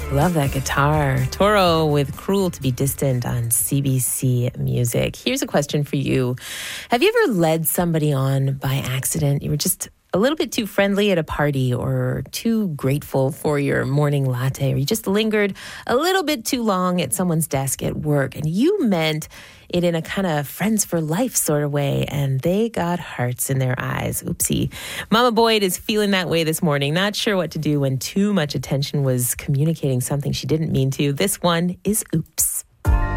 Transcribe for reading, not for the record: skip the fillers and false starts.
Love that guitar. Toro with Cruel to be Distant on CBC Music. Here's a question for you. Have you ever led somebody on by accident? You were just a little bit too friendly at a party or too grateful for your morning latte, or you just lingered a little bit too long at someone's desk at work, and you meant it in a kind of friends for life sort of way, and they got hearts in their eyes. Oopsie. Mama Boyd is feeling that way this morning, not sure what to do when too much attention was communicating something she didn't mean to. This one is Oops.